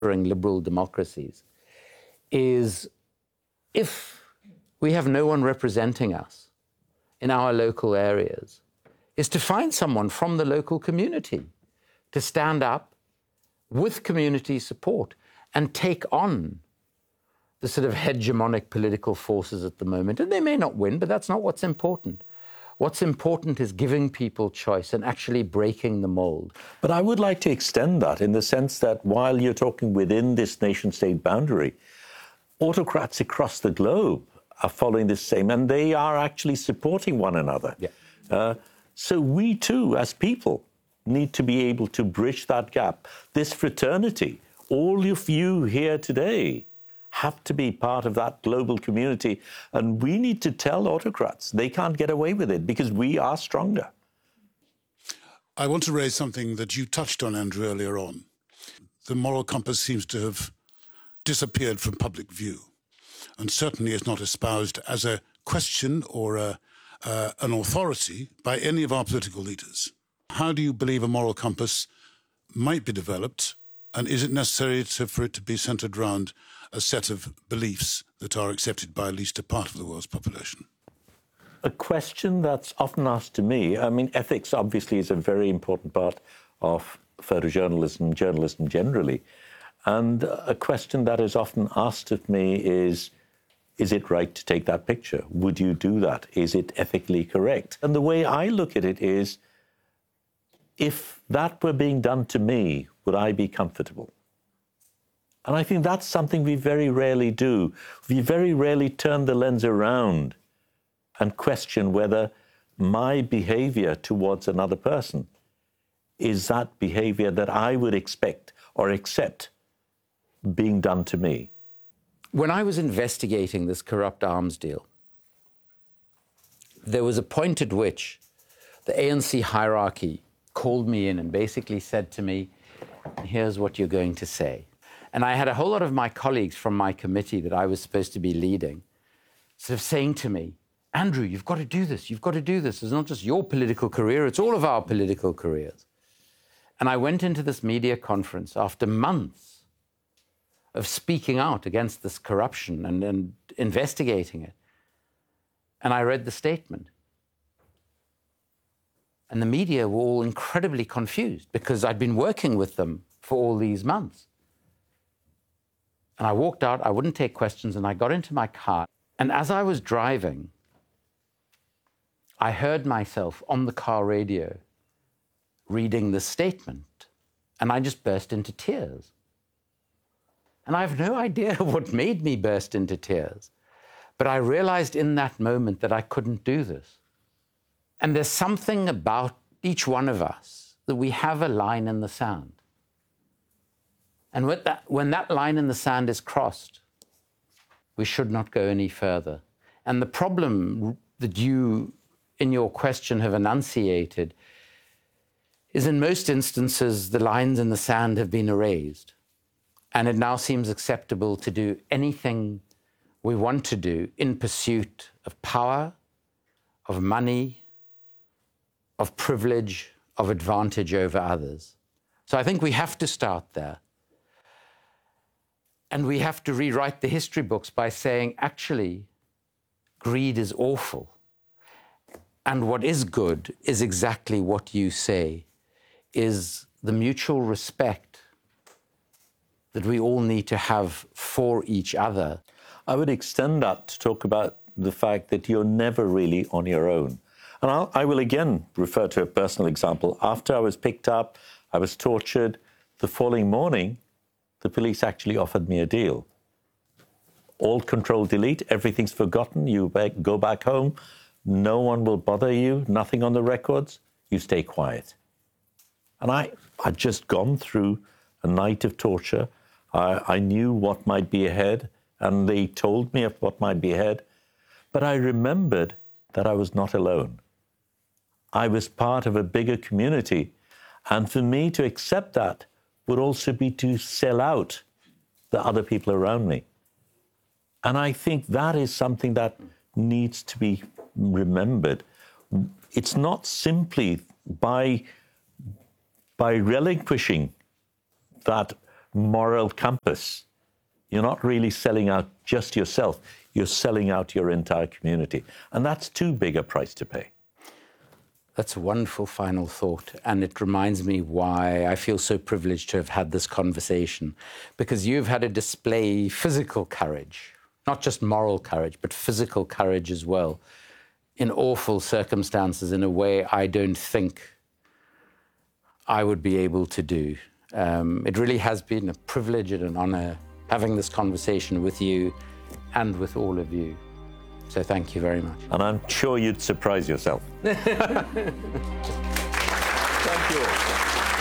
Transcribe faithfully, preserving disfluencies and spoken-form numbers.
liberal democracies is if we have no one representing us in our local areas, is to find someone from the local community to stand up with community support and take on the sort of hegemonic political forces at the moment. And they may not win, but that's not what's important. What's important is giving people choice and actually breaking the mold. But I would like to extend that in the sense that while you're talking within this nation-state boundary, autocrats across the globe are following the same, and they are actually supporting one another. Yeah. Uh, so we too, as people, need to be able to bridge that gap. This fraternity, all of you here today, have to be part of that global community. And we need to tell autocrats they can't get away with it because we are stronger. I want to raise something that you touched on, Andrew, earlier on. The moral compass seems to have disappeared from public view and certainly is not espoused as a question or a, uh, an authority by any of our political leaders. How do you believe a moral compass might be developed, and is it necessary to, for it to be centred around a set of beliefs that are accepted by at least a part of the world's population? A question that's often asked to me, I mean, ethics obviously is a very important part of photojournalism, journalism generally. And a question that is often asked of me is, is it right to take that picture? Would you do that? Is it ethically correct? And the way I look at it is, if that were being done to me, would I be comfortable? And I think that's something we very rarely do. We very rarely turn the lens around and question whether my behavior towards another person is that behavior that I would expect or accept being done to me. When I was investigating this corrupt arms deal, there was a point at which the A N C hierarchy called me in and basically said to me, here's what you're going to say. And I had a whole lot of my colleagues from my committee that I was supposed to be leading sort of saying to me, Andrew, you've got to do this, you've got to do this. It's not just your political career, it's all of our political careers. And I went into this media conference after months of speaking out against this corruption and, and investigating it. And I read the statement. And the media were all incredibly confused because I'd been working with them for all these months. And I walked out, I wouldn't take questions, and I got into my car. And as I was driving, I heard myself on the car radio reading the statement, and I just burst into tears. And I have no idea what made me burst into tears. But I realized in that moment that I couldn't do this. And there's something about each one of us that we have a line in the sand. And with that, when that line in the sand is crossed, we should not go any further. And the problem that you, in your question, have enunciated is in most instances, the lines in the sand have been erased. And it now seems acceptable to do anything we want to do in pursuit of power, of money, of privilege, of advantage over others. So I think we have to start there. And we have to rewrite the history books by saying, actually, greed is awful. And what is good is exactly what you say, is the mutual respect that we all need to have for each other. I would extend that to talk about the fact that you're never really on your own. And I'll, I will again refer to a personal example. After I was picked up, I was tortured. The following morning, the police actually offered me a deal. Alt Control Delete, everything's forgotten. You back, go back home. No one will bother you. Nothing on the records. You stay quiet. And I had just gone through a night of torture. I, I knew what might be ahead, and they told me of what might be ahead. But I remembered that I was not alone. I was part of a bigger community. And for me to accept that would also be to sell out the other people around me. And I think that is something that needs to be remembered. It's not simply by, by relinquishing that moral compass. You're not really selling out just yourself. You're selling out your entire community. And that's too big a price to pay. That's a wonderful final thought. And it reminds me why I feel so privileged to have had this conversation. Because you've had to display physical courage, not just moral courage, but physical courage as well, in awful circumstances in a way I don't think I would be able to do. Um, it really has been a privilege and an honor having this conversation with you and with all of you. So thank you very much. And I'm sure you'd surprise yourself. Thank you all.